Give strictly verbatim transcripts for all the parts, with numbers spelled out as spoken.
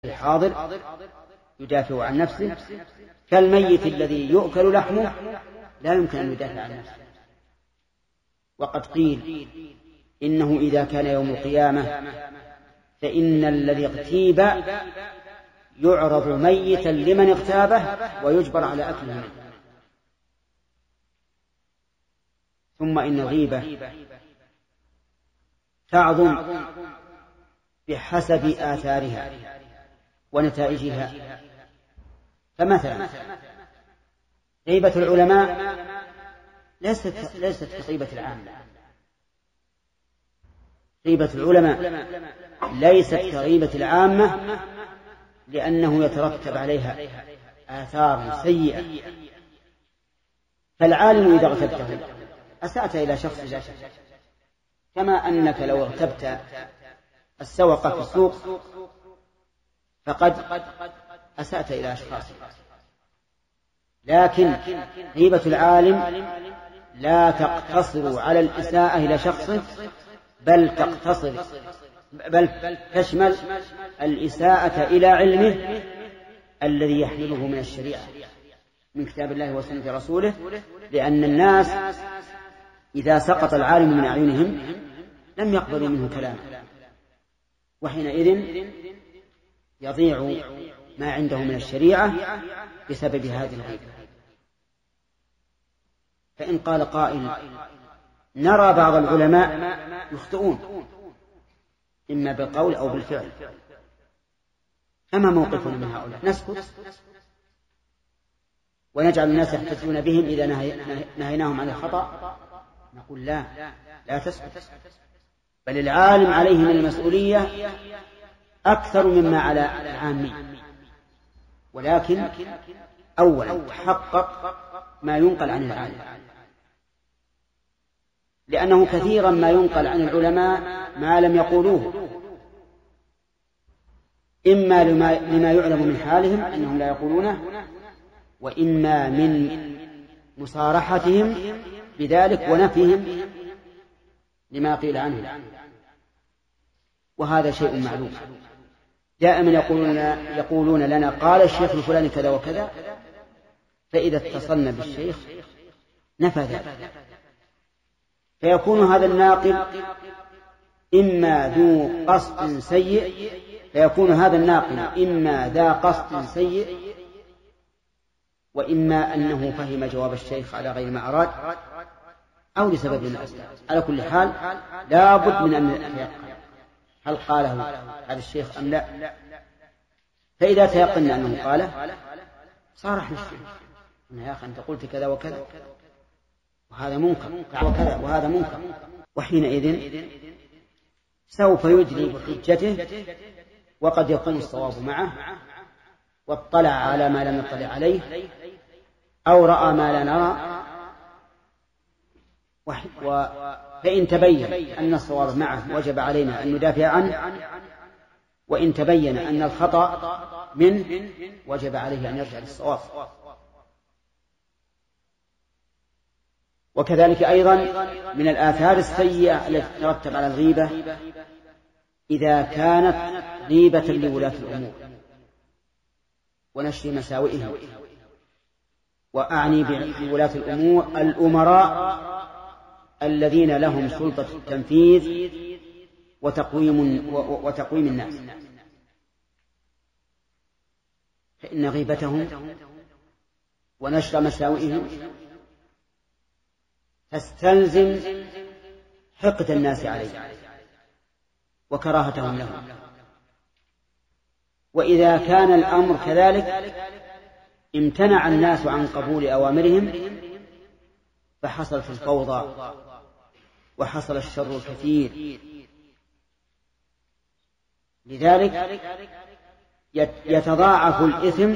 الحاضر يدافع عن نفسه، كالميت الذي يؤكل لحمه لا يمكن أن يدافع عن نفسه. وقد قيل إنه إذا كان يوم القيامة فإن الذي اغتيب يعرض ميتا لمن اغتابه ويجبر على أكله منه. ثم إن الغيبة تعظم بحسب آثارها ونتائجها. فمثلا غيبة العلماء ليست ليست كغيبة العامة. غيبة العلماء ليست كغيبة العامة، لأنه يترتب عليها آثار سيئة. فالعالم إذا اغتبته أسأت إلى شخص لا شك، كما أنك لو اغتبت السوق في السوق فقد أسأت إلى أشخاص. لكن غيبة العالم لا تقتصر على الإساءة إلى شخصه، بل تقتصر بل تشمل الإساءة إلى علمه الذي يحمله من الشريعة من كتاب الله وسنة رسوله. لأن الناس إذا سقط العالم من أعينهم لم يقبلوا منه كلاما، وحينئذ يضيع ما عنده من الشريعة بسبب هذه الغيبة. فإن قال قائل نرى بعض العلماء يخطئون إما بالقول أو بالفعل، فما موقفنا من هؤلاء؟ نسكت ونجعل الناس يحتجون بهم إذا نهيناهم عن الخطأ؟ نقول لا، لا تسكت، بل العالم عليه من المسؤولية أكثر مما على العامي. ولكن أولا تحقق ما ينقل عن العالم، لأنه كثيرا ما ينقل عن العلماء ما لم يقولوه، إما لما يعلم من حالهم أنهم لا يقولونه، وإما من مصارحتهم بذلك ونفيهم لما قيل عنه. وهذا شيء معلوم. دائما يقولون, يقولون لنا قال الشيخ الفلاني كذا وكذا، فإذا اتصلنا بالشيخ نفى ذلك، فيكون هذا الناقل إما ذو قصد سيء فيكون هذا الناقل إما ذا قصد سيء، وإما أنه فهم جواب الشيخ على غير ما أراد أو لسبب من الأسباب. على كل حال لا بد من أن نتيقن هل قاله هذا الشيخ أم لا. فإذا تيقنا أنه قاله صارح للشيخ يا أخي أنت قلت كذا وكذا وهذا منكر وكذا وهذا منكر، وحينئذ سوف يجري بحجته، وقد يكون الصواب معه واطلع على ما لم يطلع عليه أو رأى ما لا نرى. فإن تبين أن الصواب معه وجب علينا أن ندافع عنه، وإن تبين أن الخطأ منه وجب عليه أن يرجع للصواب. وكذلك أيضا من الآثار السيئة التي تترتب على الغيبة إذا كانت غيبة لولاة الأمور ونشر مساوئهم، وأعني بولاة الأمور الأمراء الذين لهم سلطة التنفيذ وتقويم, وتقويم الناس، فإن غيبتهم ونشر مساوئهم تستلزم حقد الناس عليه وكراهتهم لهم. وإذا كان الأمر كذلك امتنع الناس عن قبول أوامرهم فحصلت الفوضى وحصل الشر الكثير. لذلك يتضاعف الإثم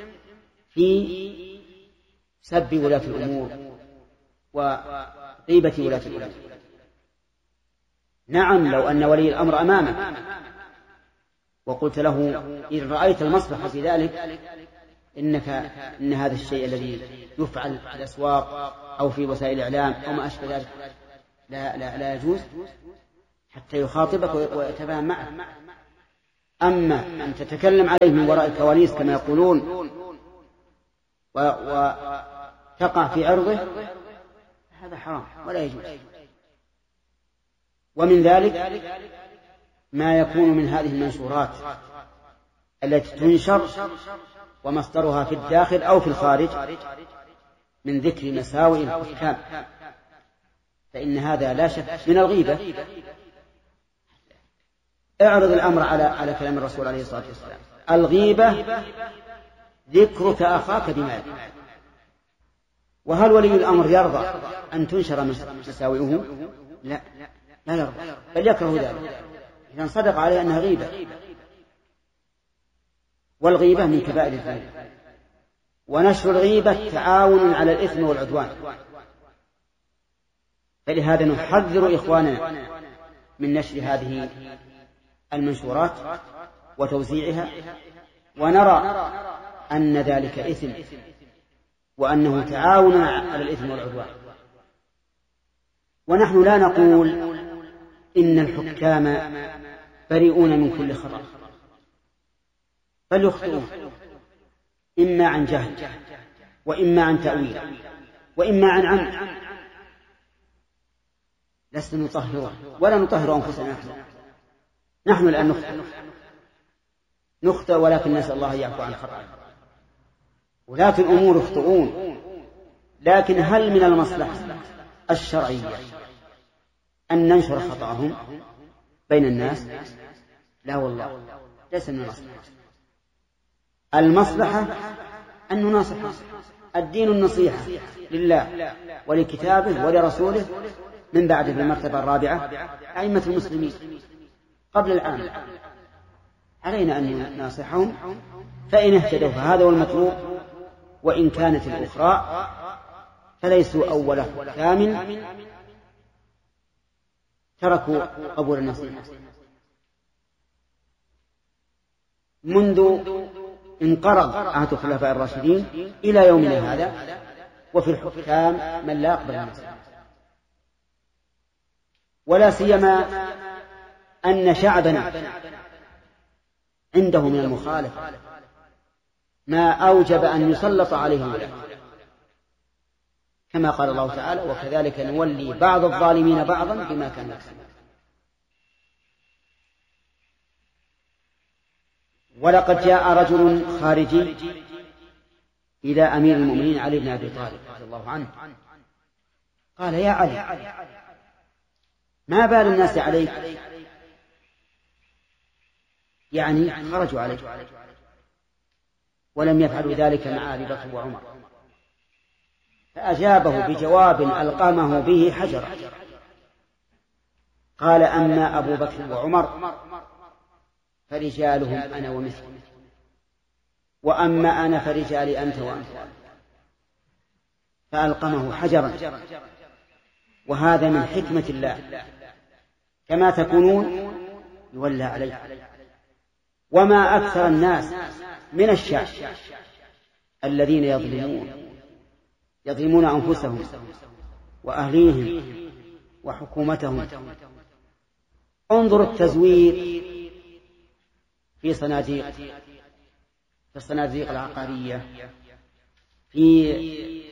في سب ولاة الأمور وغيبة ولاة الأمور. نعم، لو أن ولي الأمر أمامك وقلت له إن رأيت المصلحة في ذلك إنك إن هذا الشيء الذي يفعل في الأسواق أو في وسائل الإعلام أو ما أشبه ذلك لا, لا, لا يجوز، حتى يخاطبك ويتفاهم معك. أما أن تتكلم عليه من وراء الكواليس كما يقولون وتقع في عرضه هذا حرام ولا يجوز. ومن ذلك ما يكون من هذه المنشورات التي تنشر ومصدرها في الداخل أو في الخارج من ذكر مساوئ الحكام، فإن هذا لا شك من الغيبة. اعرض الأمر على على كلام الرسول عليه الصلاة والسلام: الغيبة ذكرك أخاك بمال. وهل ولي الأمر يرضى أن تنشر مساوئه؟ لا لا يرضى، بل يكره ذلك إذا صدق عليه أنها غيبة. والغيبة من كبائر الذنوب، ونشر الغيبة تعاون على الإثم والعدوان. فلهذا نحذر إخواننا من نشر هذه المنشورات وتوزيعها، ونرى أن ذلك إثم وأنه تعاون على الإثم والعدوان. ونحن لا نقول إن الحكام بريئون من كل خطأ، بل يخطئون إما عن جهل وإما عن تأويل وإما عن عمد. لسنا نطهر ولا نطهر أنفسنا. نحن نحن الآن نخطئ نخطئ ولكن نسأل الله يعفو عن خطأ. ولاة الأمور يخطئون، لكن هل من المصلحة الشرعية أن ننشر خطأهم بين الناس؟ لا والله، ليس من المصلحة. المصلحة أن نناصح. الدين النصيحة لله ولكتابه ولرسوله، من بعد في المرتبة الرابعة أئمة المسلمين قبل العام. علينا أن نناصحهم، فإن اهتدوا فهذا هو المطلوب، وإن كانت الأخرى فليسوا أوله كامل تركوا قبول النصيحة. منذ انقرض عهد الخلفاء الراشدين إلى يومنا هذا، وفي الحكام من لا يقبل النصيحة، ولا سيما أن شعبنا عنده من المخالفة ما أوجب أن يسلط عليه الولاة، كما قال الله تعالى: وكذلك نولي بعض الظالمين بعضا بما كانوا يكسبون. ولقد جاء رجل خارجي إلى أمير المؤمنين علي بن أبي طالب رضي الله عنه، قال: يا علي، ما بال الناس عليك؟ يعني خرجوا عليك ولم يفعلوا ذلك مع أبي بكر وعمر. فأجابه بجواب ألقمه به حجرا. قال: أما أبو بكر وعمر فرجالهم أنا ومثلي، وأما أنا فرجالي أنت وأنت. فألقمه حجرا. وهذا من حكمة الله، كما تكونون يولى عليكم. وما أكثر الناس من الشعب الذين يظلمون يظلمون أنفسهم وأهليهم وحكومتهم. انظر التزوير في صناديق في الصناديق العقارية، في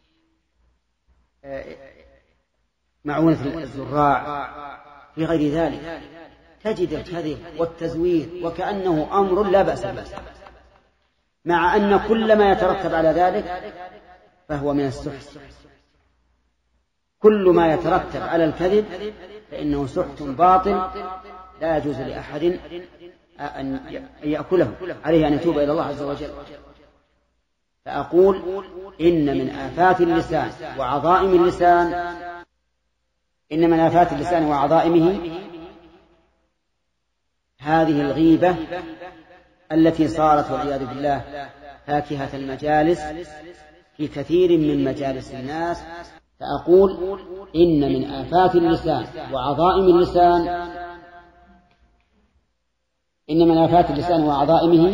معونة الزراع، في غير ذلك، تجد الكذب والتزوير وكأنه أمر لا بأس به، مع أن كل ما يترتب على ذلك فهو من السحت. كل ما يترتب على الكذب فإنه سحت باطل لا يجوز لأحد أن يأكله، عليه أن يتوب إلى الله عز وجل. فأقول إن من آفات اللسان وعظائم اللسان إن من آفات اللسان وعظائمه هذه الغيبة التي صارت والعياذ بالله فاكهة المجالس في كثير من مجالس الناس. فأقول إن من آفات اللسان وعظائم اللسان إن من آفات اللسان وعظائمه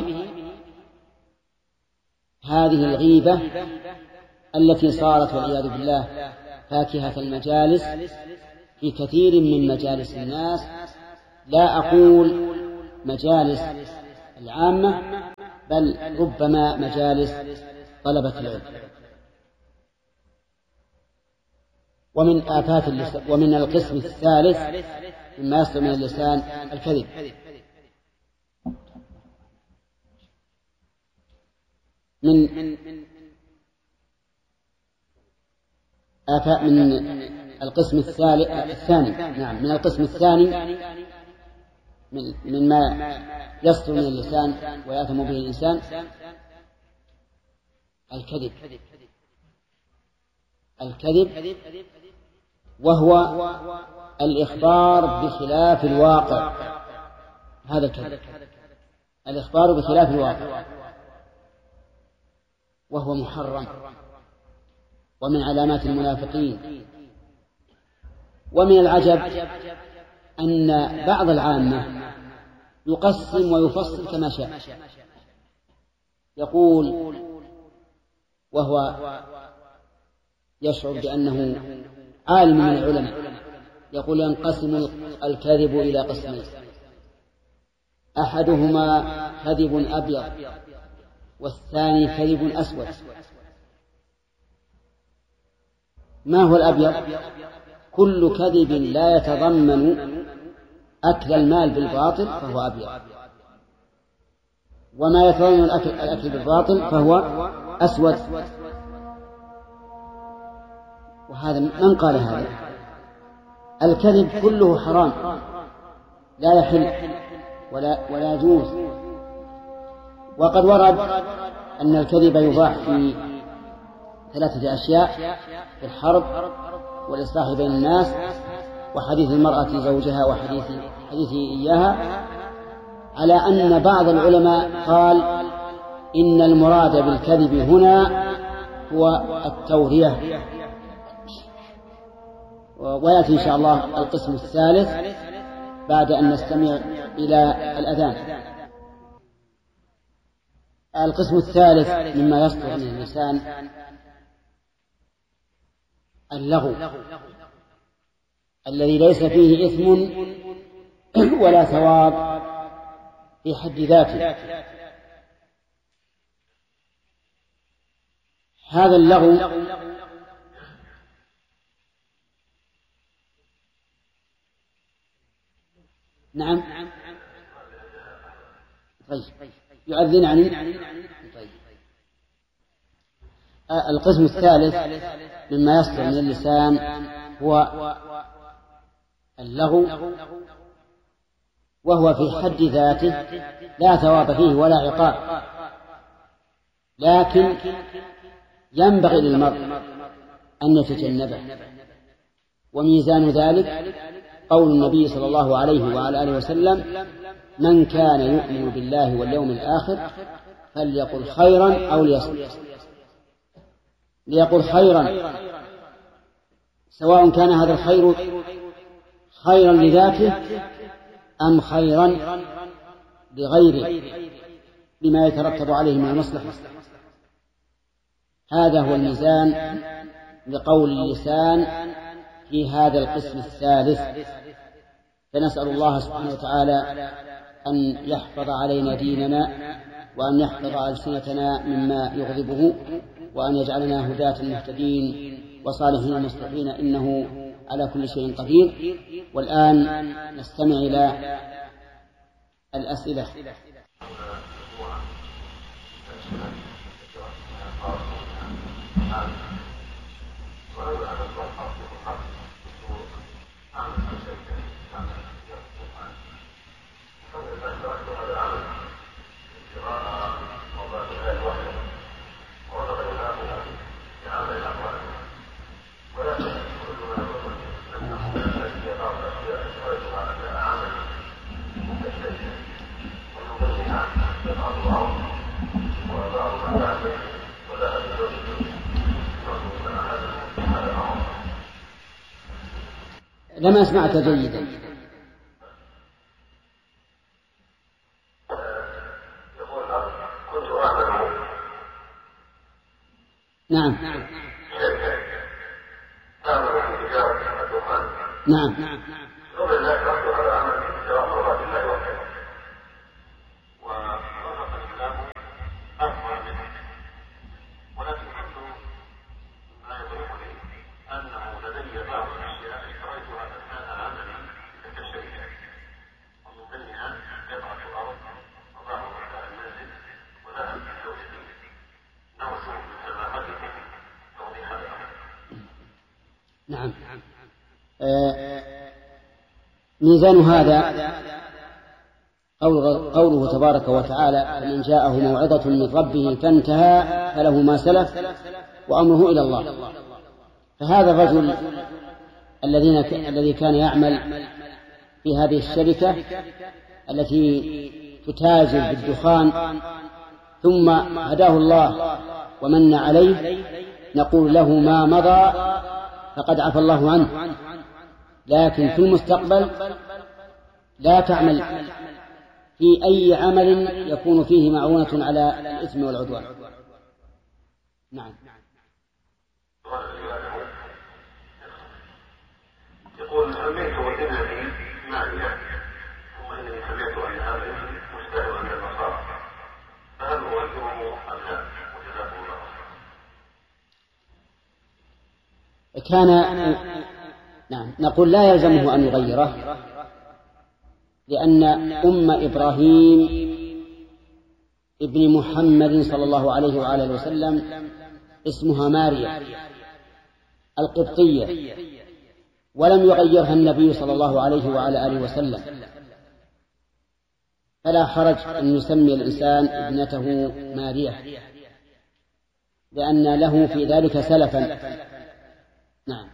هذه الغيبة التي صارت والعياذ بالله فاكهة المجالس في كثير من مجالس الناس. لا أقول مجالس العامة، بل ربما مجالس طلبة العلم. ومن آفات اللسان ومن القسم الثالث مما يصدر من اللسان الكذب. من آفات من القسم الثالث الثاني نعم من القسم الثاني مما يصدر من اللسان ويأثم به الإنسان الكذب. الكذب وهو الإخبار بخلاف الواقع. هذا الكذب، الإخبار بخلاف الواقع، وهو محرم ومن علامات المنافقين. ومن العجب أن بعض العامة يقسم ويفصل كما شاء، يقول وهو يشعر بأنه عالم من العلماء، يقول ينقسم الكذب إلى قسمين: أحدهما كذب أبيض والثاني كذب أسود. ما هو الأبيض؟ كل كذب لا يتضمن أكل المال بالباطل فهو أبيض، وما يتضمن الأكل, الأكل بالباطل فهو أسود. وهذا من قال هذا؟ الكذب كله حرام لا يحل ولا, ولا يجوز. وقد ورد أن الكذب يباح في ثلاثة أشياء: في الحرب والإصلاح بين الناس وحديث المرأة زوجها وحديث حديثه إياها، على أن بعض العلماء قال إن المراد بالكذب هنا هو التورية. ويأتي إن شاء الله القسم الثالث بعد أن نستمع إلى الأذان. القسم الثالث مما يصدر من اللسان اللغو، الذي ليس فيه إثم ولا ثواب في حد ذاته. هذا اللغو نعم طيب يؤذن عني طيب. القسم الثالث مما يصدر من اللسان هو اللغو، وهو في حد ذاته لا ثواب فيه ولا عقاب، لكن ينبغي للمرء أن يتجنبه. وميزان ذلك قول النبي صلى الله عليه وعلى آله وسلم: من كان يؤمن بالله واليوم الآخر فليقل خيرا أو ليصمت. ليقل خيرا، سواء كان هذا الخير خيرا لذاته أم خيرا لغيره بما يترتب عليه من المصلحة. هذا هو الميزان لقول اللسان في هذا القسم الثالث. فنسأل الله سبحانه وتعالى أن يحفظ علينا ديننا، وأن يحفظ ألسنتنا مما يغضبه، وأن يجعلنا هداة مهتدين وصالحين مصلحين، إنه على كل شيء قدير. والآن نستمع إلى الأسئلة. لم أسمعك جيدا. نعم نعم نعم. آه ميزان هذا قوله تبارك وتعالى: فمن جاءه موعظة من ربه فانتهى فله ما سلف وأمره إلى الله. فهذا الرجل الذين ك... الذي كان يعمل في هذه الشركة التي تتاجر بالدخان ثم هداه الله ومن عليه، نقول له ما مضى فقد عفى الله عنه، لكن في المستقبل لا تعمل في أي عمل يكون فيه معونة على الإثم والعدوان. نعم. يقول: سميت ابنتي مالية ثم إنني سمعت أن هذا الاسم مشتهر عند النصارى، فهل أغيره أم لا؟ وجزاكم الله خيرا. كان نعم نقول لا يلزمه أن يغيره، لأن أم إبراهيم ابن محمد صلى الله عليه وآله وسلم اسمها ماريا القبطية، ولم يغيرها النبي صلى الله عليه وعلى آله وسلم، فلا حرج أن يسمي الإنسان ابنته ماريا، لأن له في ذلك سلفا. نعم.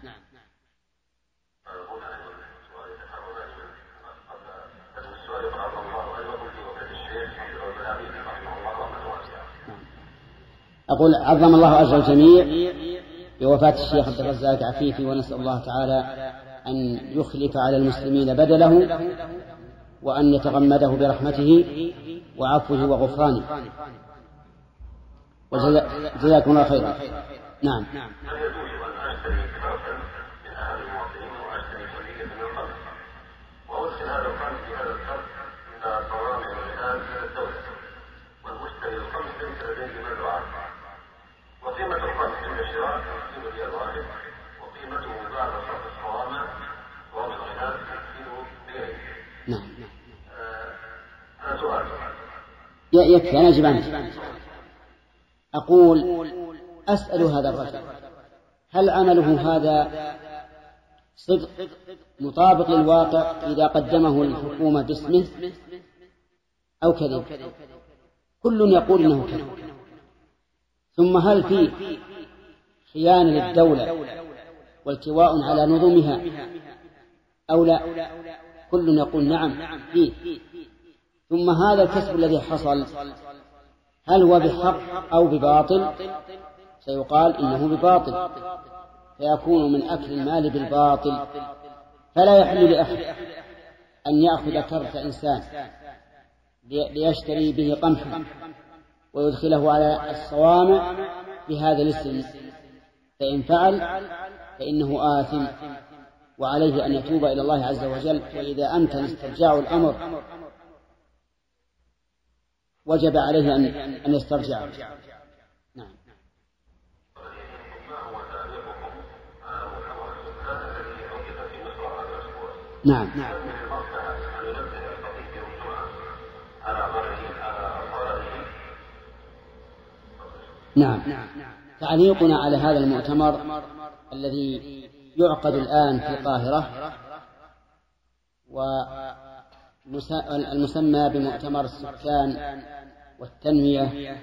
أقول: عظم الله أجر الجميع بوفاة الشيخ عبد الرزاق عفيفي، ونسأل الله تعالى أن يخلف على المسلمين بدله، وأن يتغمده برحمته وعفوه وغفرانه، وجزاكم الله خيرا. نعم. وقيمة القمح عند الشراء خمسين ريال واحد، وقيمته بعد صرف الصوامع صوامع الغناء خمسين ريال. نعم. هذا سؤال. يكفي أنا أجيب عنه. أقول: أسأل هذا الرجل هل عمله هذا صدق مطابق للواقع إذا قدمه الحكومة باسمه أو كذب؟ كل يقول إنه كذب. ثم هل فيه خيانة للدولة والتواء على نظمها أو لا؟ كل يقول نعم فيه. ثم هذا الكسب الذي حصل هل هو بحق أو بباطل؟ سيقال إنه بباطل، فيكون من أكل المال بالباطل. فلا يحل لأحد أن يأخذ كرت إنسان ليشتري به قمحا ويدخله على الصوامع بهذا الاسم، فإن فعل فإنه آثم، وعليه أن يتوب إلى الله عز وجل. وإذا أمكن استرجاع الأمر وجب عليه أن أن يسترجع. نعم. نعم. نعم. تعليقنا على هذا المؤتمر الذي يعقد الآن في القاهرة والمسمى بمؤتمر السكان والتنمية،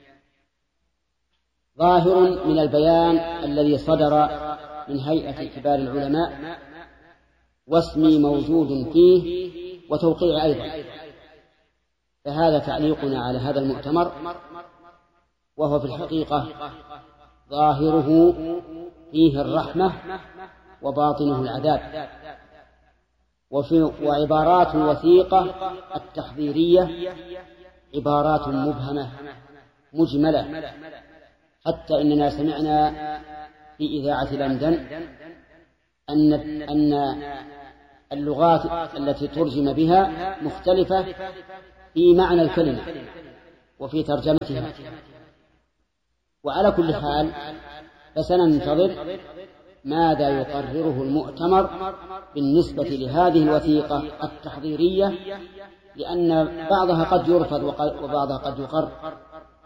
ظاهر من البيان الذي صدر من هيئة كبار العلماء، واسمي موجود فيه وتوقيع أيضا. فهذا تعليقنا على هذا المؤتمر، وهو في الحقيقة ظاهره فيه الرحمة وباطنه العذاب. وفي وعبارات الوثيقة التحذيرية عبارات مبهمة مجملة، حتى إننا سمعنا في إذاعة لندن أن أن اللغات التي ترجم بها مختلفة في معنى الكلمة وفي ترجمتها. وعلى كل حال فسننتظر ماذا يقرره المؤتمر بالنسبة لهذه الوثيقة التحضيرية، لأن بعضها قد يرفض وبعضها قد يقر،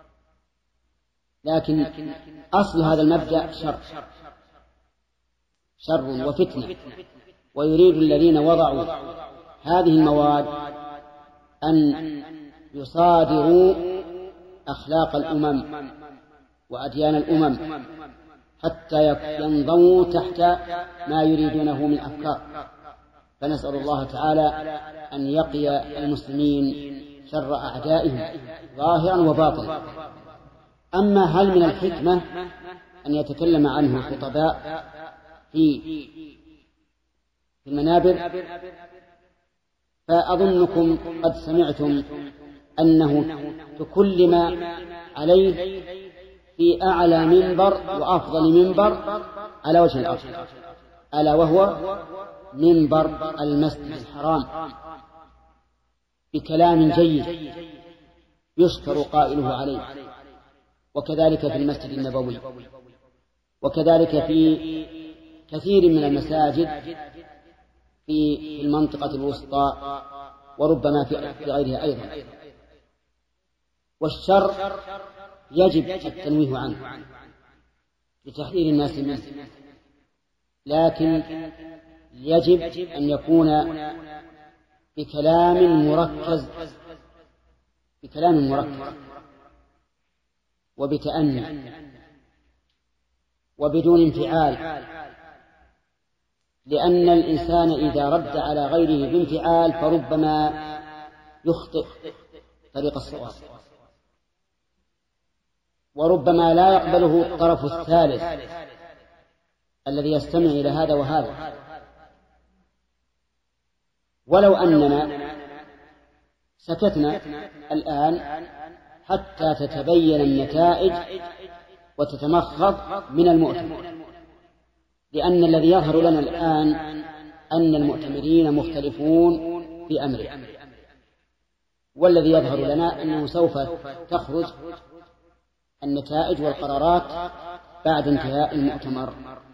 لكن أصل هذا المبدأ شرط. شر وفتنة، ويريد الذين وضعوا هذه المواد أن يصادروا أخلاق الأمم وأديان الأمم حتى ينضووا تحت ما يريدونه من أفكار. فنسأل الله تعالى أن يقي المسلمين شر أعدائهم ظاهرا وباطنا. أما هل من الحكمة أن يتكلم عنه الخطباء في في المنابر؟ فأظنكم قد سمعتم أنه تكلم عليه في أعلى منبر وأفضل منبر على وجه الأرض، ألا وهو منبر المسجد الحرام، بكلام جيد يشكر قائله عليه، وكذلك في المسجد النبوي، وكذلك في كثير من المساجد في المنطقة الوسطى، وربما في غيرها أيضا. والشر يجب التنويه عنه لتحذير الناس منه، لكن يجب أن يكون بكلام مركز بكلام مركز وبتأني وبدون انفعال، لأن الإنسان إذا رد على غيره بانفعال فربما يخطئ طريق الصواب، وربما لا يقبله الطرف الثالث الذي يستمع إلى هذا وهذا. ولو أننا سكتنا الآن حتى تتبين النتائج وتتمخض من المؤتمر، لأن الذي يظهر لنا الآن أن المؤتمرين مختلفون في أمره، والذي يظهر لنا أنه سوف تخرج النتائج والقرارات بعد انتهاء المؤتمر.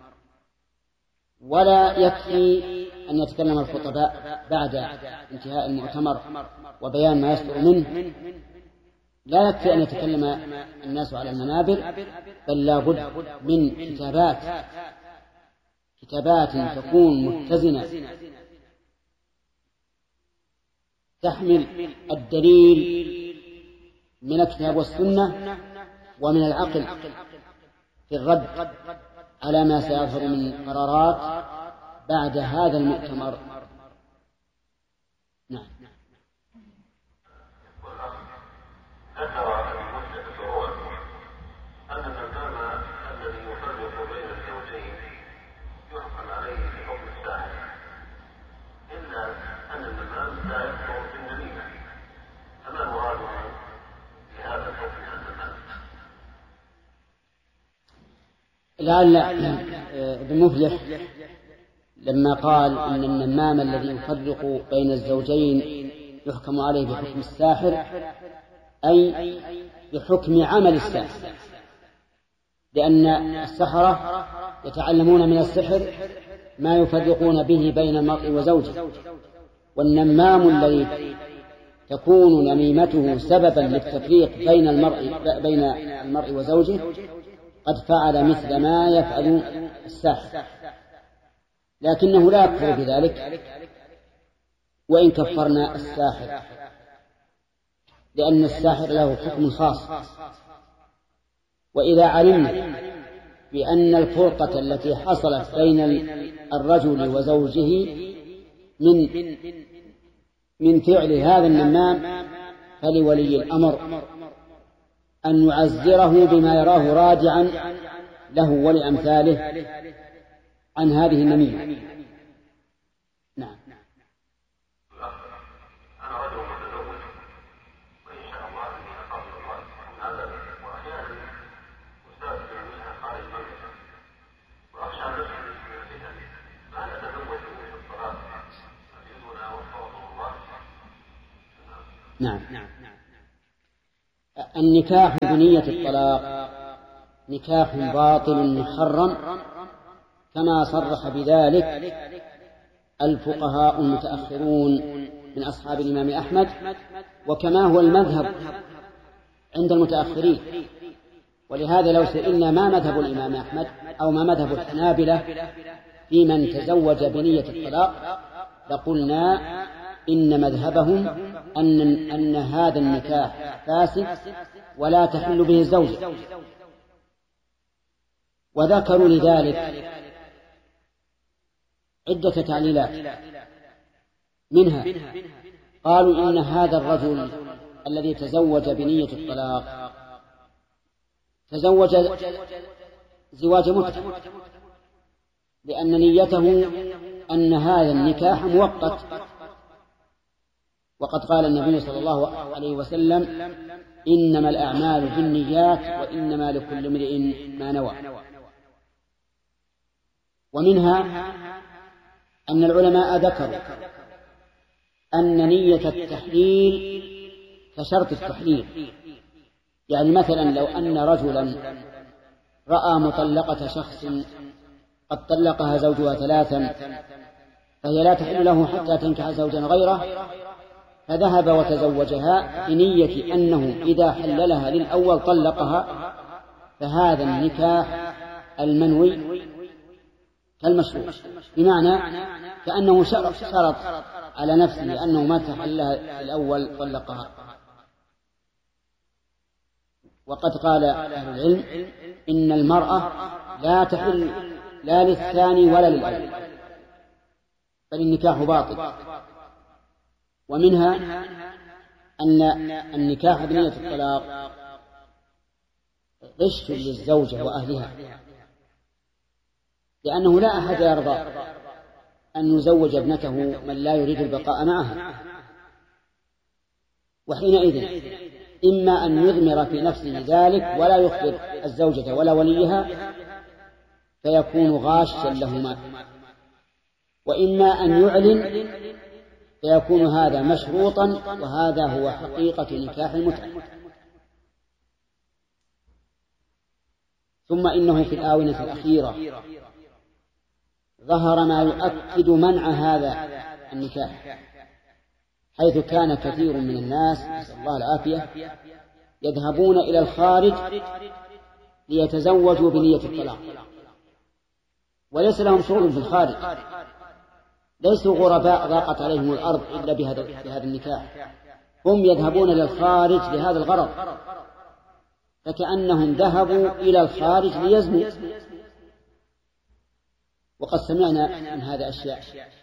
ولا يكفي أن يتكلم الخطباء بعد انتهاء المؤتمر وبيان ما يصدر منه، لا يكفي أن يتكلم الناس على المنابر، بل لا بد من كتابات كتابات تكون متزنة تحمل الدليل من الكتاب والسنة ومن العقل في الرد على ما سيظهر من قرارات بعد هذا المؤتمر. نعم. ذكر المسلم الفروع أن النمام الذي يفرق بين الزوجين يحكم عليه بحكم الساحر، إلا أن النمام لا يكفر بالنميمة، فما مراده بهذا الحكم عن النمام؟ لعل ابن مفلح لما قال إن النمام الذي يفرق بين الزوجين يحكم عليه بحكم الساحر، أي بحكم عمل الساحر، لأن السحرة يتعلمون من السحر ما يفرقون به بين المرء وزوجه، والنمام الذي تكون نميمته سببا للتفريق بين المرء بين المرء وزوجه قد فعل مثل ما يفعل الساحر، لكنه لا يكفر بذلك وإن كفرنا الساحر، لأن الساحر له حكم خاص. وإذا علمنا بأن الفرقة التي حصلت بين الرجل وزوجه من من فعل هذا النمام، فلولي الأمر أن يعزره بما يراه راجعا له ولأمثاله عن هذه النميمة. نعم. أنا رجل متزوج وإن شاء الله أني أقبل الله هذا، وأحيانا أستاذ منها خارج المملكة وأخشى نفسي من الفتن، فهل أتزوج في الصلاة أجدنا وفقه الله؟ نعم. النكاح بنية الطلاق نكاح باطل محرم، كما صرح بذلك الفقهاء المتأخرون من أصحاب الإمام أحمد، وكما هو المذهب عند المتأخرين. ولهذا لو سئلنا ما مذهب الإمام أحمد أو ما مذهب الحنابلة في من تزوج بنية الطلاق لقلنا إن مذهبهم أن, أن هذا النكاح فاسد ولا تحل به الزوجة. وذكروا لذلك عدة تعليلات، منها قالوا إن هذا الرجل الذي تزوج بنية الطلاق تزوج زواج متعة، لأن نيته أن هذا النكاح مؤقت، وقد قال النبي صلى الله عليه وسلم إنما الأعمال بالنيات وإنما لكل امرئ ما نوى. ومنها أن العلماء ذكروا أن نية التحليل كشرط التحليل، يعني مثلا لو أن رجلا رأى مطلقة شخص قد طلقها زوجها ثلاثا فهي لا تحل له حتى تنكح زوجا غيره، فذهب وتزوجها بنية أنه إذا حللها للأول طلقها، فهذا النكاح المنوي كالمشروع، بمعنى كأنه شرط على نفسه أنه ما تحلها الأول طلقها. وقد قال أهل العلم إن المرأة لا تحل لا للثاني ولا للأول، بل النكاح باطل. ومنها أن النكاح بنية الطلاق غش للزوجة وأهلها، لأنه لا أحد يرضى أن يزوج ابنته من لا يريد البقاء معها، وحينئذ إما أن يضمر في نفسه ذلك ولا يخبر الزوجة ولا وليها فيكون غاشا لهما، وإما أن يعلن فيكون هذا مشروطا، وهذا هو حقيقة نكاح المتعة. ثم إنه في الآونة الأخيرة ظهر ما يؤكد منع هذا النكاح، حيث كان كثير من الناس نسأل الله العافية يذهبون إلى الخارج ليتزوجوا بنية الطلاق، وليس لهم شغل في الخارج، ليسوا غرباء ضاقت عليهم الأرض إلا بهذا النكاح، هم يذهبون إلى الخارج لهذا الغرض، فكأنهم ذهبوا إلى الخارج ليزنوا. وقد سمعنا من هذا أشياء،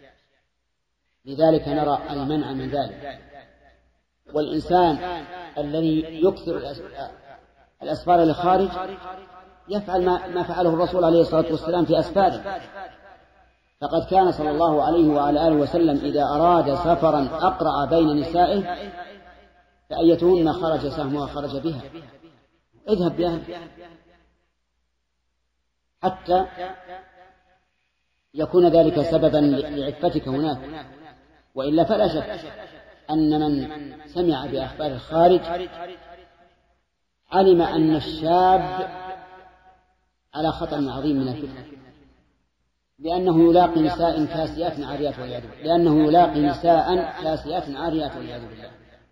لذلك نرى المنع من ذلك. والإنسان الذي يكثر الأسفار للخارج يفعل ما فعله الرسول عليه الصلاة والسلام في أسفاره، فقد كان صلى الله عليه وعلى آله وسلم إذا أراد سفرا أقرع بين نسائه فأيتهن خرج سهمها خرج بها، اذهب بها حتى يكون ذلك سببا لعفتك هناك. وإلا فلا شك أن من سمع بأخبار الخارج علم أن الشاب على خطر عظيم من الفتنة، لأنه يلاقي نساء كاسيات عاريات والعياذ بالله، لأنه يلاقي نساء كاسيات عاريات والعياذ بالله.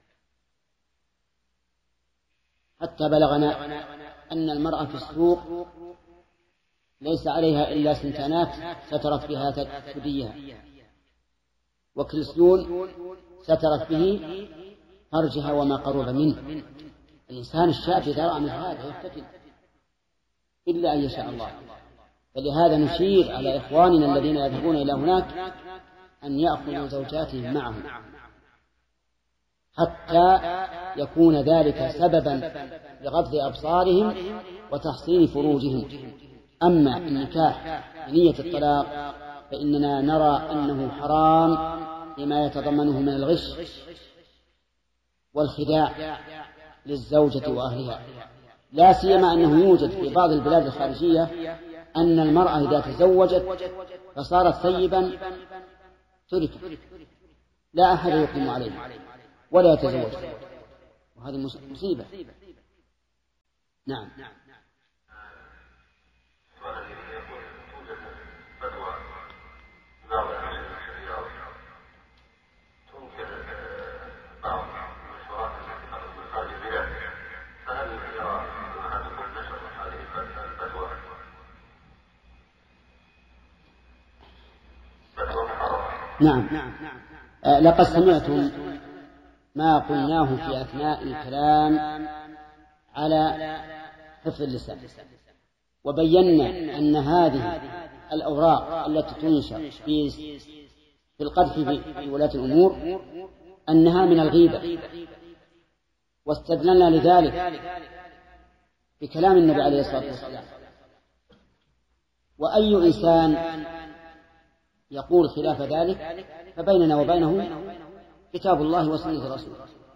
حتى بلغنا أن المرأة في السوق ليس عليها إلا سنتانات سترت بها ثديها، وكلسون سترت به فرجها وما قرب منه. الإنسان الشاب إذا رأى من هذا يفتتن إلا أن يشاء الله. فلهذا نشير على إخواننا الذين يذهبون إلى هناك أن يأخذوا زوجاتهم معهم حتى يكون ذلك سببا لغض أبصارهم وتحصين فروجهم. أما النكاح بنية الطلاق فإننا نرى أنه حرام لما يتضمنه من الغش والخداع للزوجة وأهلها، لا سيما أنه يوجد في بعض البلاد الخارجية أن المرأة إذا تزوجت فصارت ثيبا تركت، لا أحد يقيم عليه ولا يتزوج، وهذه مصيبة. نعم. نعم. آه لقد سمعتم ما قلناه في أثناء الكلام على حفظ اللسان، وبينا أن هذه الأوراق التي تنشر في في القذف في ولاة الأمور أنها من الغيبة، واستدللنا لذلك بكلام النبي عليه الصلاة والسلام. وأي إنسان يقول خلاف ذلك فبيننا وبينه كتاب الله وسنة رسوله.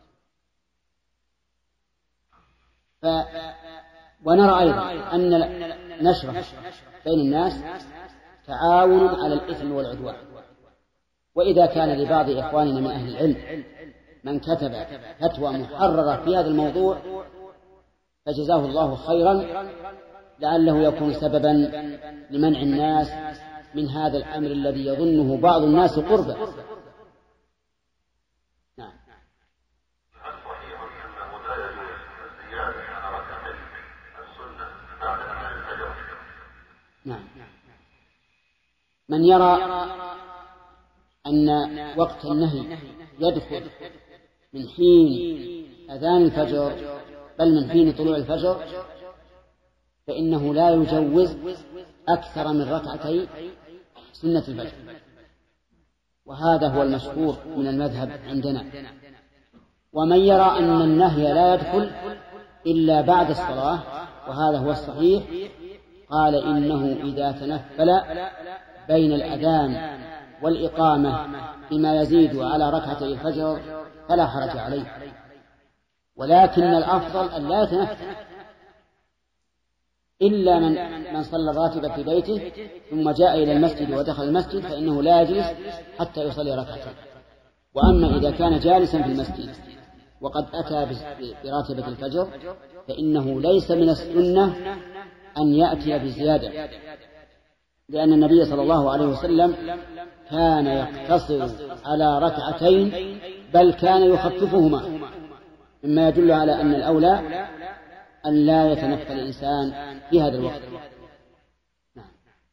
ف... ونرى أيضا أن نشره بين الناس تعاون على الإثم والعدوان. وإذا كان لبعض إخواننا من أهل العلم من كتب فتوى محررة في هذا الموضوع فجزاه الله خيرا، لعله يكون سببا لمنع الناس من هذا الأمر الذي يظنه بعض الناس قربا. نعم. نعم. من يرى أن وقت النهي يدخل من حين أذان الفجر بل من حين طلوع الفجر فإنه لا يجوز أكثر من ركعتي سنة الفجر، وهذا هو المشهور من المذهب عندنا. ومن يرى أن النهي لا يدخل إلا بعد الصلاة وهذا هو الصحيح قال إنه إذا تنفل بين الأذان والإقامة بما يزيد على ركعتي الفجر فلا حرج عليه، ولكن الأفضل أن لا يتنفل إلا من من صلى الراتبة في بيته ثم جاء إلى المسجد ودخل المسجد فإنه لا يجلس حتى يصلي ركعتين. وأما إذا كان جالسا في المسجد وقد أتى براتبة الفجر فإنه ليس من السنة أن يأتي بزيادة، لأن النبي صلى الله عليه وسلم كان يقتصر على ركعتين بل كان يخففهما، مما يدل على أن الأولى أن لا يتنفل الإنسان في هذا الوقت. نعم.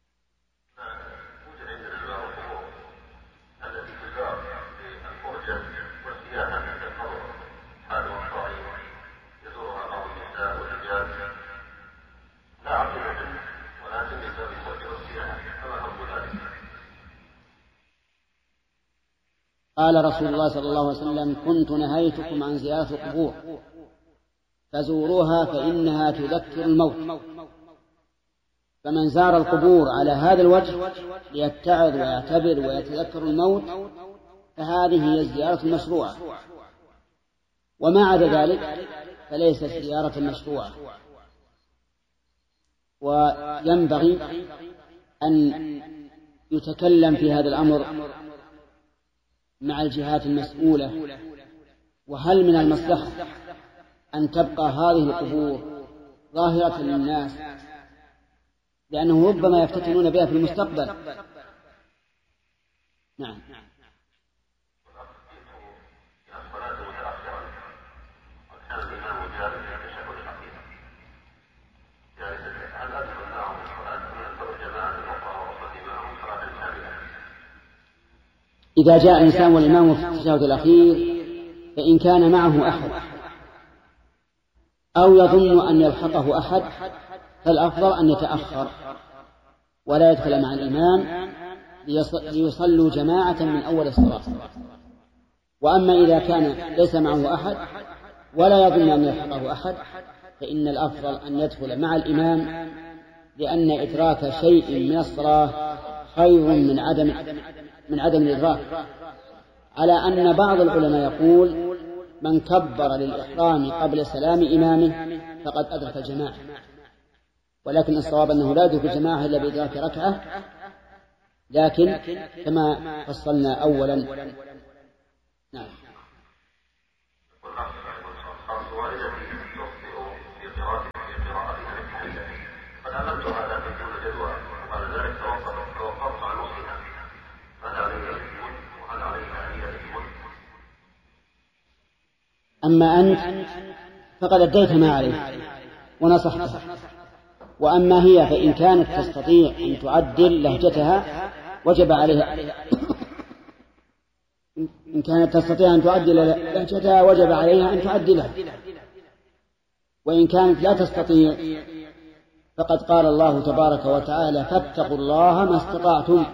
قال رسول الله صلى الله عليه وسلم كنت نهيتكم عن زيارة القبور فزوروها فإنها تذكر الموت، فمن زار القبور على هذا الوجه ليتعظ ويعتبر ويتذكر الموت فهذه هي الزيارة المشروعة، وما عدا ذلك فليست زيارة مشروعة. وينبغي أن يتكلم في هذا الأمر مع الجهات المسؤولة، وهل من المصلحة أن تبقى هذه القبور ظاهرة للناس لأنه ربما يفتتنون بها في المستقبل. نعم. إذا جاء إنسان والإمام في التشهد الأخير فإن كان معه أحد أو يظن أن يلحقه أحد فالأفضل أن يتأخر ولا يدخل مع الإمام ليصلوا جماعة من أول الصلاة. وأما إذا كان ليس معه أحد ولا يظن أن يلحقه أحد فإن الأفضل أن يدخل مع الإمام، لأن إدراك شيء من الصلاة خير من عدم من عدم الإدراك، على أن بعض العلماء يقول من كبر للإحرام قبل سلام إمامه فقد أدرك الجماعة، ولكن الصواب أنه لا يدرك الجماعة إلا بإدراك ركعة، لكن كما فصلنا أولا. نعم. أما أنت فقد أديت ما عليك ونصحتها، وأما هي فإن كانت تستطيع أن تعدل لهجتها وجب عليها إن كانت تستطيع أن تعدل لهجتها وجب عليها أن تعدلها، وإن كانت لا تستطيع فقد قال الله تبارك وتعالى فاتقوا الله ما استطعتم.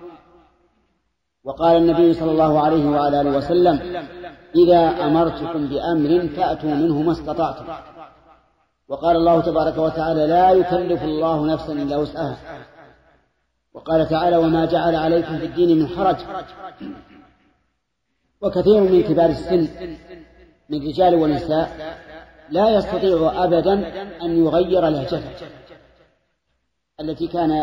وقال النبي صلى الله عليه وعلى آله وسلم إذا أمرتكم بأمر فأتوا منه ما استطعتم. وقال الله تبارك وتعالى لا يكلف الله نفسا إلا وسعها. وقال تعالى وما جعل عليكم في الدين من حرج. وكثير من كبار السن من رجال ونساء لا يستطيع أبدا أن يغير لهجته التي كان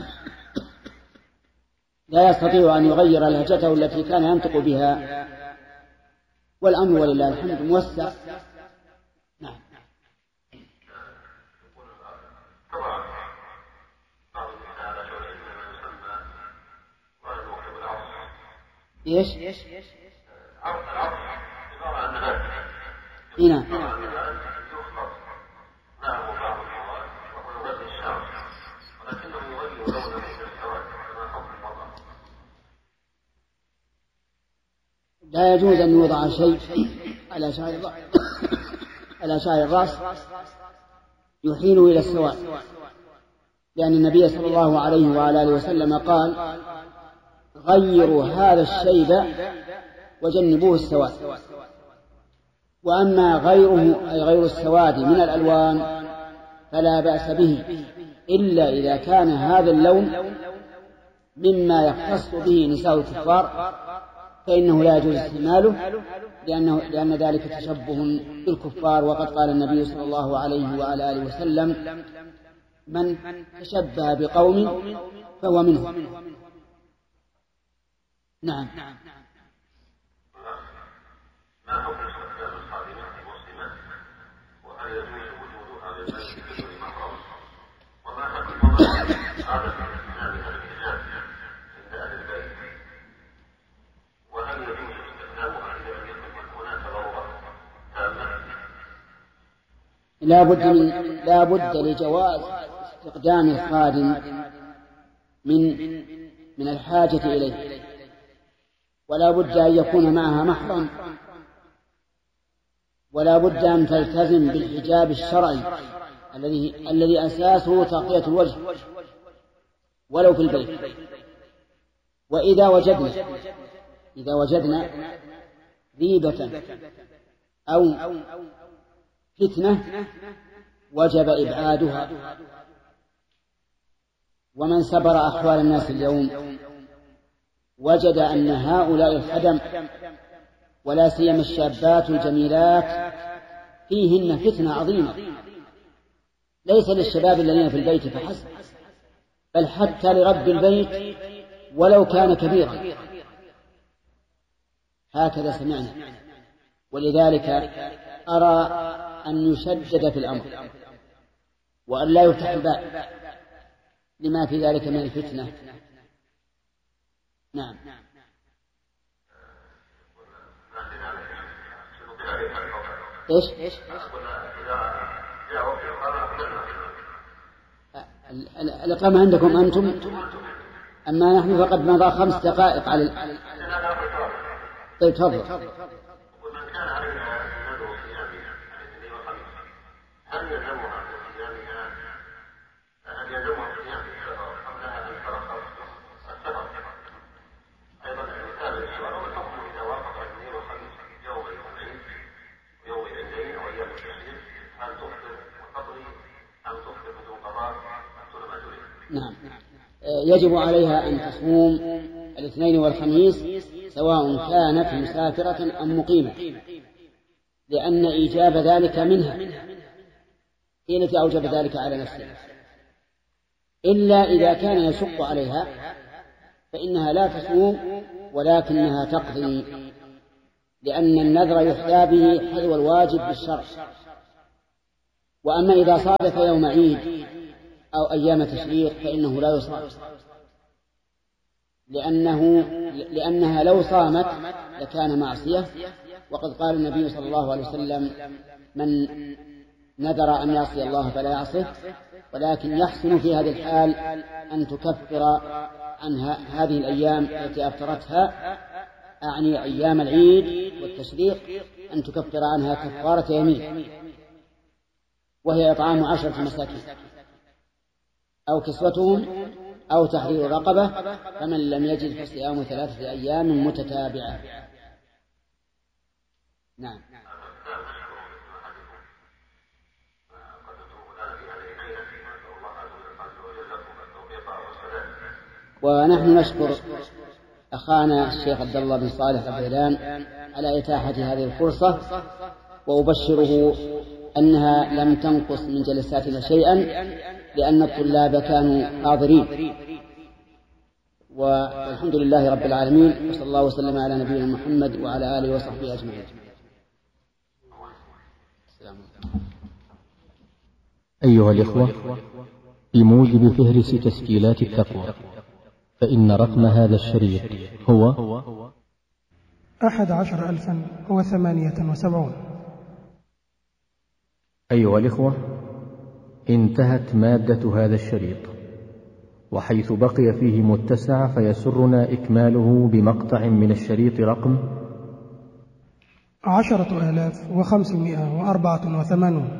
لا يستطيع أن يغير لهجته التي كان ينطق بها، والأمر ولله الحمد موسع. نعم. ايش؟ هنا لا يجوز أن يوضع شيء على شعر على شعر الرأس يحيل إلى السواد، لأن النبي صلى الله عليه وعلى آله وسلم قال غيروا هذا الشيب وجنبوه السواد. وأما غيره أي غير السواد من الألوان فلا بأس به إلا إذا كان هذا اللون مما يختص به نساء الكفار فإنه لا يجوز استعماله، لأنه لأن ذلك تشبه بالكفار. وقد قال النبي صلى الله عليه وعلى آله وسلم من تشبه بقوم فهو منهم. نعم. ما حكم استخدام الخادمات المسلمات وهل يجوز وجودها للبيت بدون محرم؟ وما حكم عدم استخدامها للحجاب عند اهل البيت؟ وهل يجوز استخدامها اذا لم يكن هناك ضروره تامه؟ لا بد من لا بد لجواز استخدام الخادم من من الحاجة إليه، ولا بد أن يكون معها محرم، ولا بد أن تلتزم بالحجاب الشرعي الذي الذي أساسه تغطية الوجه ولو في البيت. وإذا وجدنا إذا وجدنا ريبة أو فتنة وجب إبعادها. ومن سبر أحوال الناس اليوم وجد أن هؤلاء الخدم ولا سيما الشابات الجميلات فيهن فتنة عظيمة، ليس للشباب الذين في البيت فحسب، بل حتى لرب البيت ولو كان كبيرا. هكذا سمعنا. ولذلك أرى أن يشدد في الأمر وأن لا يفتح الباب لما في ذلك من الفتنة. نعم. إيش؟ الإقامة عندكم أنتم، أما نحن فقد مضى خمس دقائق على ال... طيب تفضل. ومن كان عليها الندو صيامها الاثنين والخميس هل يلزمها في صيامها هل يلزمها في صيامها قبلها أن ترخص السفر؟ أيضا مثال السؤال والحكم إذا وافق الاثنين والخميس يوم الاثنين ويوم الاثنين وأيام التشريق هل تفطر وتقضي أم تفطر بدون قضاء دون ما تريد؟ نعم، يجب عليها أن تصوم الاثنين والخميس سواء كانت مسافرة أم مقيمة، لأن إيجاب ذلك منها هي التي أوجب ذلك على نفسها، إلا إذا كان يشق عليها فإنها لا تصوم ولكنها تقضي، لأن النذر يحيى به حذو الواجب بالشرع. وأما إذا صادف يوم عيد أو أيام تشريق فإنه لا يصام، لأنه لأنها لو صامت لكان معصية. وقد قال النبي صلى الله عليه وسلم من نذر أن يعصي الله فلا يعصيه، ولكن يحسن في هذه الحال أن تكفر عنها هذه الأيام التي أفطرتها أعني أيام العيد والتشريق أن تكفر عنها كفارة يمين، وهي إطعام عشرة مساكين أو كسوتهم أو تحرير رقبة، فمن لم يجد فصيام ثلاثة أيام متتابعة. نعم. ونحن نشكر أخانا الشيخ عبد الله بن صالح الغيلان على إتاحة هذه الفرصة، وأبشره أنها لم تنقص من جلساتنا شيئا، لأن الطلاب كانوا حاضرين. والحمد لله رب العالمين، وصلى الله وسلم على نبينا محمد وعلى آله وصحبه أجمعين. أيها الإخوة، بموجب فهرس تسجيلات التقوى، فإن رقم هذا الشريط هو أحد عشر ألفا وثمانية وسبعون. أيها الإخوة، انتهت مادة هذا الشريط، وحيث بقي فيه متسع فيسرنا إكماله بمقطع من الشريط رقم عشرة آلاف وخمسمائة وأربعة وثمانون.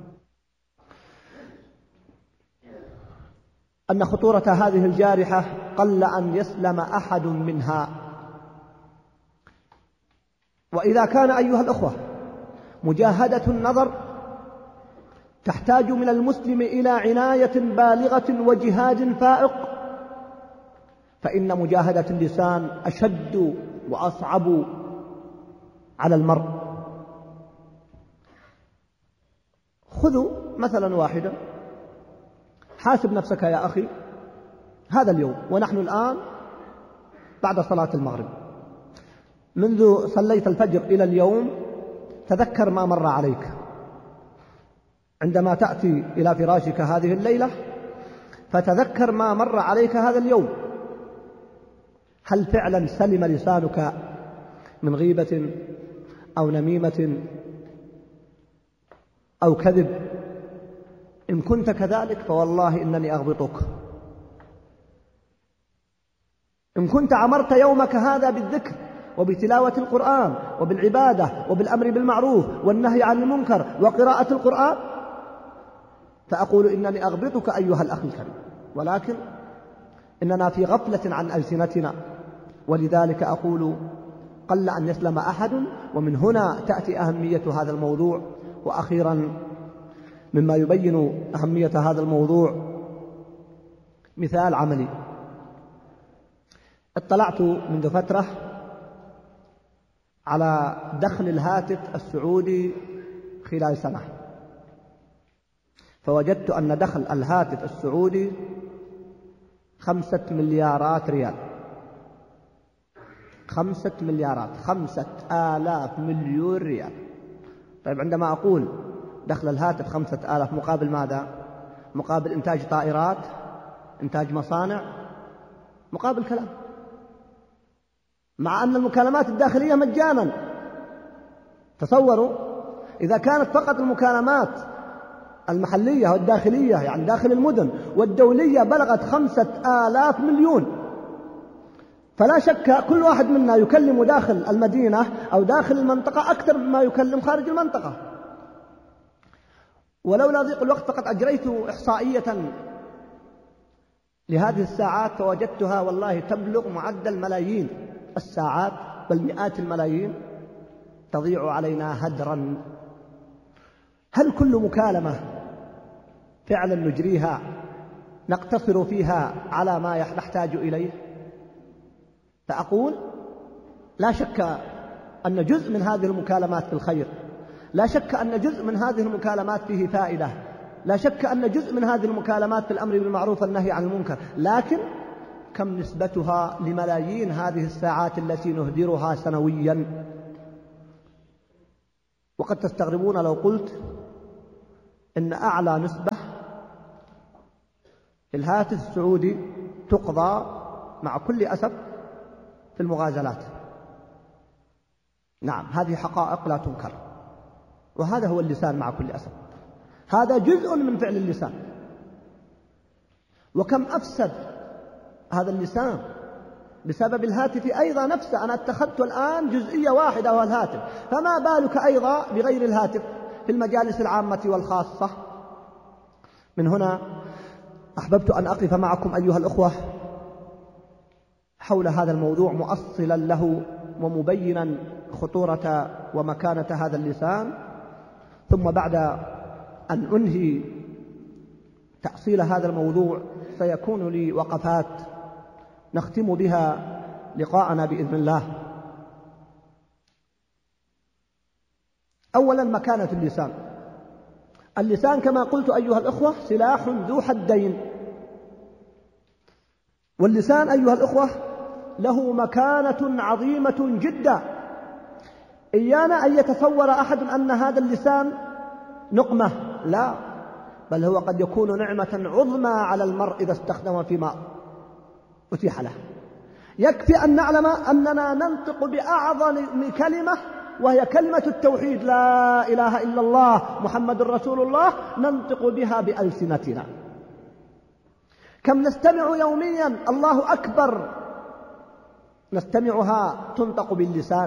أن خطورة هذه الجارحة قل أن يسلم أحد منها. وإذا كان أيها الأخوة مجاهدة النظر تحتاج من المسلم إلى عناية بالغة وجهاد فائق، فإن مجاهدة اللسان أشد وأصعب على المرء. خذوا مثلا واحدا، حاسب نفسك يا أخي هذا اليوم ونحن الآن بعد صلاة المغرب، منذ صليت الفجر إلى اليوم تذكر ما مر عليك. عندما تأتي إلى فراشك هذه الليلة فتذكر ما مر عليك هذا اليوم. هل فعلا سلم لسانك من غيبة أو نميمة أو كذب؟ إن كنت كذلك فوالله إنني أغبطك. إن كنت عمرت يومك هذا بالذكر وبتلاوة القرآن وبالعبادة وبالأمر بالمعروف والنهي عن المنكر وقراءة القرآن، فأقول إنني أغبطك أيها الأخ الكريم، ولكن إننا في غفلة عن ألسنتنا، ولذلك أقول قل أن يسلم أحد. ومن هنا تأتي أهمية هذا الموضوع. وأخيرا مما يبين أهمية هذا الموضوع مثال عملي. اطلعت منذ فترة على دخل الهاتف السعودي خلال سنة، فوجدت أن دخل الهاتف السعودي خمسة مليارات ريال. خمسة مليارات، خمسة آلاف مليون ريال. طيب عندما أقول دخل الهاتف خمسة آلاف مقابل ماذا؟ مقابل إنتاج طائرات، إنتاج مصانع، مقابل كلام، مع أن المكالمات الداخلية مجانا. تصوروا إذا كانت فقط المكالمات المحلية والداخلية يعني داخل المدن والدولية بلغت خمسة آلاف مليون، فلا شك كل واحد منا يكلم داخل المدينة أو داخل المنطقة أكثر مما يكلم خارج المنطقة. ولولا ضيق الوقت فقد أجريت إحصائية لهذه الساعات فوجدتها والله تبلغ معدل ملايين الساعات، بل مئات الملايين تضيع علينا هدرا. هل كل مكالمة فعلا نجريها نقتصر فيها على ما نحتاج إليه؟ فأقول لا شك أن جزء من هذه المكالمات في الخير، لا شك أن جزء من هذه المكالمات فيه فائدة، لا شك أن جزء من هذه المكالمات في الأمر بالمعروف والنهي عن المنكر، لكن كم نسبتها لملايين هذه الساعات التي نهدرها سنويا؟ وقد تستغربون لو قلت إن أعلى نسبة في الهاتف السعودي تقضى مع كل أسف في المغازلات. نعم، هذه حقائق لا تنكر، وهذا هو اللسان مع كل أسف، هذا جزء من فعل اللسان. وكم أفسد هذا اللسان بسبب الهاتف أيضا نفسه. أنا اتخذت الآن جزئية واحدة وهو الهاتف، فما بالك أيضا بغير الهاتف في المجالس العامة والخاصة. من هنا أحببت أن أقف معكم أيها الأخوة حول هذا الموضوع مؤصلا له ومبينا خطورة ومكانة هذا اللسان، ثم بعد أن أنهي تأصيل هذا الموضوع سيكون لي وقفات نختم بها لقاءنا بإذن الله. أولا مكانة اللسان. اللسان كما قلت أيها الأخوة سلاح ذو حدين، واللسان أيها الأخوة له مكانة عظيمة جدا. إيانا أن يتصور أحد أن هذا اللسان نقمة، لا، بل هو قد يكون نعمة عظمى على المرء إذا استخدم فيما أتيح له. يكفي أن نعلم أننا ننطق بأعظم كلمة وهي كلمة التوحيد، لا إله إلا الله محمد رسول الله، ننطق بها بألسنتنا. كم نستمع يوميا الله أكبر، نستمعها تنطق باللسان.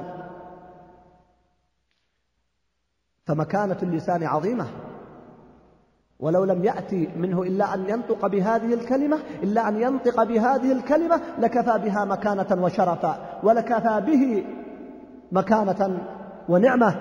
فمكانة اللسان عظيمة، ولو لم يأتي منه إلا أن ينطق بهذه الكلمة إلا أن ينطق بهذه الكلمة لكفى بها مكانة وشرفا، ولكفى به مكانة ونعمة.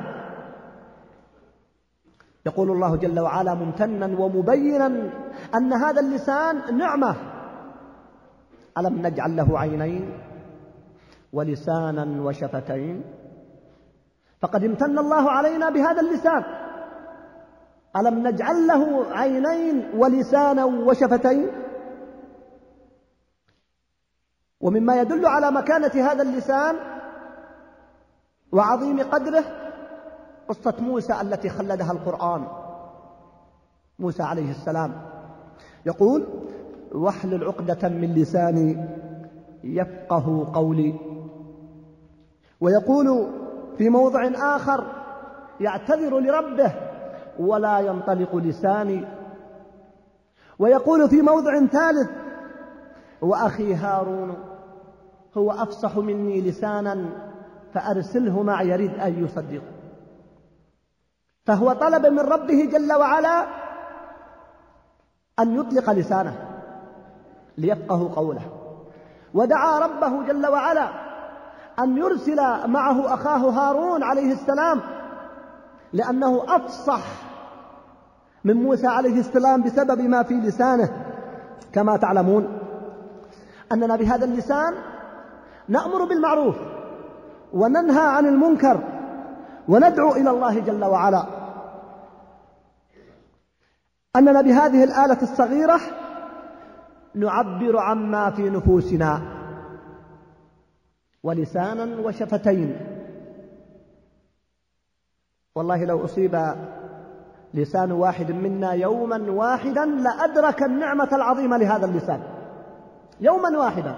يقول الله جل وعلا ممتنا ومبينا أن هذا اللسان نعمة: ألم نجعل له عينين ولسانا وشفتين. فقد امتن الله علينا بهذا اللسان. ألم نجعل له عينين ولسانا وشفتين. ومما يدل على مكانة هذا اللسان وعظيم قدره قصة موسى التي خلدها القرآن. موسى عليه السلام يقول: واحلل عقدة من لساني يفقه قولي. ويقول في موضع آخر يعتذر لربه: ولا ينطلق لساني. ويقول في موضع ثالث: وأخي هارون هو أفصح مني لسانا فأرسله معي يريد أن يصدق. فهو طلب من ربه جل وعلا أن يطلق لسانه ليفقه قوله، ودعا ربه جل وعلا أن يرسل معه أخاه هارون عليه السلام، لأنه أفصح من موسى عليه السلام بسبب ما في لسانه. كما تعلمون أننا بهذا اللسان نأمر بالمعروف وننهى عن المنكر وندعو إلى الله جل وعلا. أننا بهذه الآلة الصغيرة نعبر عما في نفوسنا، ولسانا وشفتين. والله لو أصيب لسان واحد منا يوما واحدا لأدرك النعمة العظيمة لهذا اللسان يوما واحدا،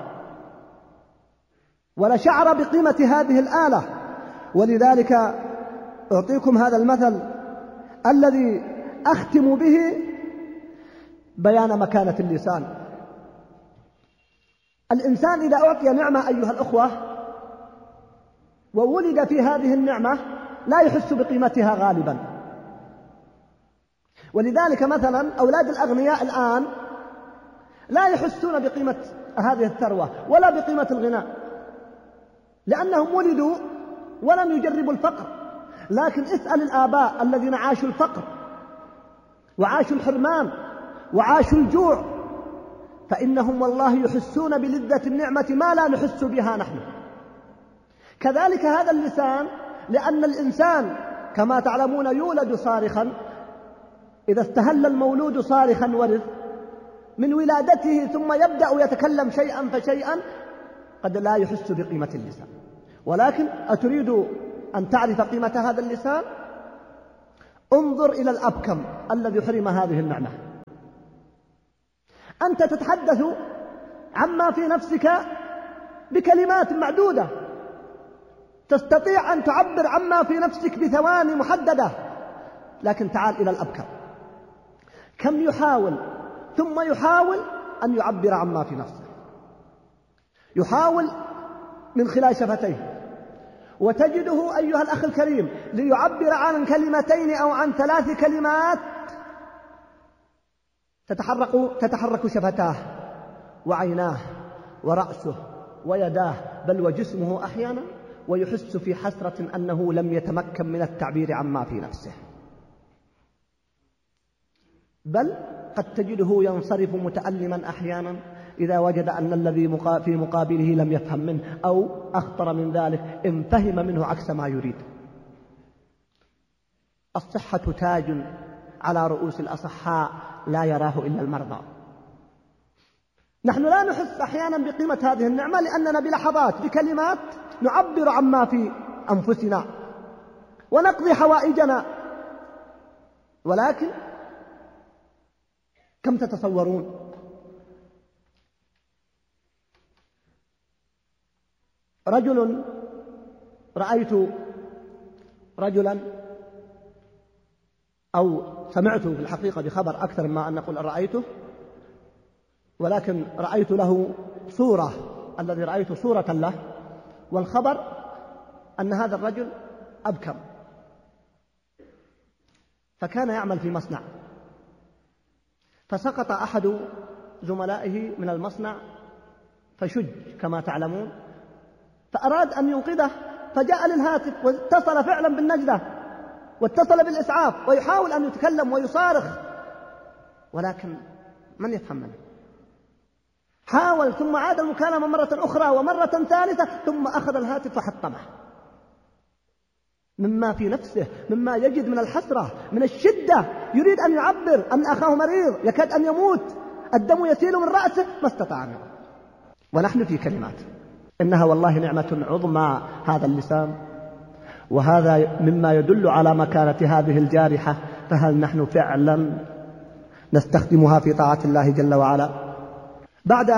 ولشعر بقيمة هذه الآلة. ولذلك أعطيكم هذا المثل الذي أختم به بيان مكانة اللسان. الإنسان إذا أعطي نعمة أيها الأخوة وولد في هذه النعمة لا يحس بقيمتها غالبا. ولذلك مثلا أولاد الأغنياء الآن لا يحسون بقيمة هذه الثروة ولا بقيمة الغناء، لأنهم ولدوا ولم يجربوا الفقر. لكن اسأل الآباء الذين عاشوا الفقر وعاشوا الحرمان وعاشوا الجوع، فإنهم والله يحسون بلذة النعمة ما لا نحس بها نحن. كذلك هذا اللسان، لأن الإنسان كما تعلمون يولد صارخا، إذا استهل المولود صارخا ورث من ولادته، ثم يبدأ يتكلم شيئا فشيئا، قد لا يحس بقيمة اللسان. ولكن أتريد أن تعرف قيمة هذا اللسان؟ انظر إلى الأبكم الذي حرم هذه النعمة. أنت تتحدث عما في نفسك بكلمات معدودة، تستطيع أن تعبر عما في نفسك بثواني محددة، لكن تعال إلى الأبكم، كم يحاول ثم يحاول أن يعبر عما في نفسه، يحاول من خلال شفتيه، وتجده أيها الأخ الكريم ليعبر عن كلمتين أو عن ثلاث كلمات تتحرك تتحرك شفتاه وعيناه ورأسه ويداه بل وجسمه أحيانا، ويحس في حسرة أنه لم يتمكن من التعبير عما في نفسه، بل قد تجده ينصرف متألما أحيانا إذا وجد أن الذي في مقابله لم يفهم منه، أو أخطر من ذلك إن فهم منه عكس ما يريد. الصحة تاج على رؤوس الأصحاء لا يراه إلا المرضى. نحن لا نحس أحيانا بقيمة هذه النعمة لأننا بلحظات بكلمات نعبر عما في أنفسنا ونقضي حوائجنا، ولكن كم تتصورون رجل رأيت رجلا أو سمعت في الحقيقة بخبر أكثر ما أن نقول رأيته، ولكن رأيت له صورة، الذي رأيت صورة له، والخبر أن هذا الرجل أبكم، فكان يعمل في مصنع، فسقط أحد زملائه من المصنع فشج كما تعلمون، فأراد أن ينقذه فجاء للهاتف واتصل فعلا بالنجدة واتصل بالإسعاف ويحاول أن يتكلم ويصارخ، ولكن من يفهم منه؟ حاول ثم عاد المكالمة مرة أخرى ومرة ثالثة، ثم أخذ الهاتف وحطمه مما في نفسه، مما يجد من الحسرة من الشدة، يريد أن يعبر أن أخاه مريض يكاد أن يموت، الدم يسيل من رأسه ما استطاع. ونحن في كلمات، إنها والله نعمة عظمى هذا اللسان، وهذا مما يدل على مكانة هذه الجارحة، فهل نحن فعلا نستخدمها في طاعة الله جل وعلا؟ بعد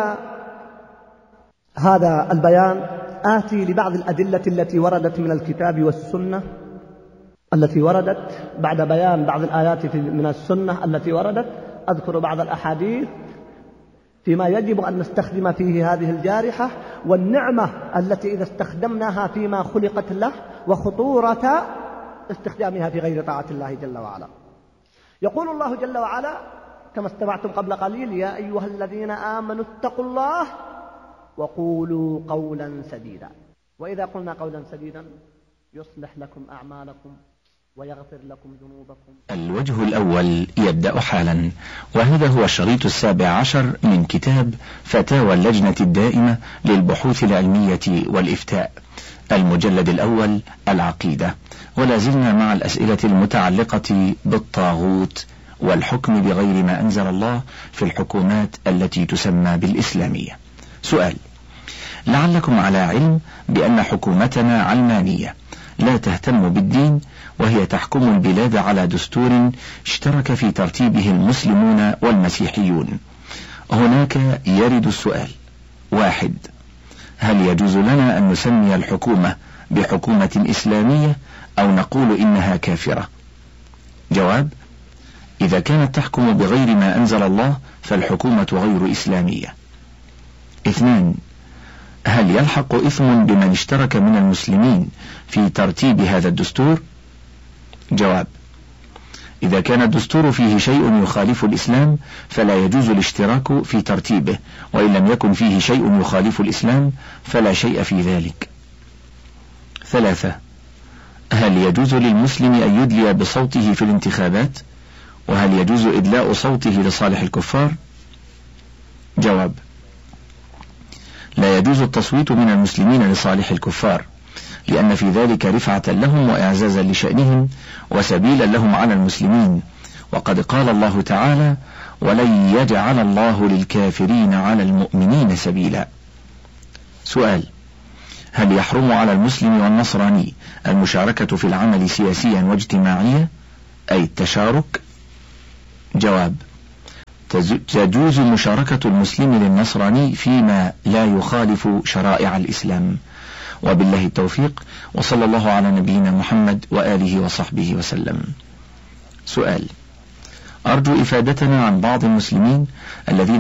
هذا البيان آتي لبعض الأدلة التي وردت من الكتاب والسنة، التي وردت بعد بيان بعض الآيات من السنة التي وردت، أذكر بعض الأحاديث فيما يجب أن نستخدم فيه هذه الجارحة، والنعمة التي إذا استخدمناها فيما خلقت له، وخطورة استخدامها في غير طاعة الله جل وعلا. يقول الله جل وعلا كما استمعتم قبل قليل: يا أيها الذين آمنوا اتقوا الله وقولوا قولا سديدا. وإذا قلنا قولا سديدا يصلح لكم أعمالكم ويغفر لكم ذنوبكم. الوجه الأول يبدأ حالا، وهذا هو الشريط السابع عشر من كتاب فتاوى اللجنة الدائمة للبحوث العلمية والإفتاء، المجلد الأول العقيدة، ولا زلنا مع الأسئلة المتعلقة بالطاغوت والحكم بغير ما أنزل الله في الحكومات التي تسمى بالإسلامية. سؤال: لعلكم على علم بأن حكومتنا علمانية لا تهتم بالدين، وهي تحكم البلاد على دستور اشترك في ترتيبه المسلمون والمسيحيون. هناك يرد السؤال: واحد، هل يجوز لنا أن نسمي الحكومة بحكومة إسلامية أو نقول إنها كافرة؟ جواب: إذا كانت تحكم بغير ما أنزل الله فالحكومة غير إسلامية. اثنان، هل يلحق إثم بمن اشترك من المسلمين في ترتيب هذا الدستور؟ جواب: إذا كان الدستور فيه شيء يخالف الإسلام فلا يجوز الاشتراك في ترتيبه، وإن لم يكن فيه شيء يخالف الإسلام فلا شيء في ذلك. ثلاثة، هل يجوز للمسلم أن يدلي بصوته في الانتخابات؟ وهل يجوز إدلاء صوته لصالح الكفار؟ جواب: لا يجوز التصويت من المسلمين لصالح الكفار، لأن في ذلك رفعة لهم وإعزازا لشأنهم وسبيلا لهم على المسلمين، وقد قال الله تعالى: ولن يجعل الله للكافرين على المؤمنين سبيلا. سؤال: هل يحرم على المسلم والنصراني المشاركة في العمل سياسيا واجتماعيا، أي التشارك؟ جواب: تجوز مشاركة المسلم للنصراني فيما لا يخالف شرائع الإسلام. وبالله التوفيق، وصلى الله على نبينا محمد وآله وصحبه وسلم. سؤال: أرجو إفادتنا عن بعض المسلمين الذين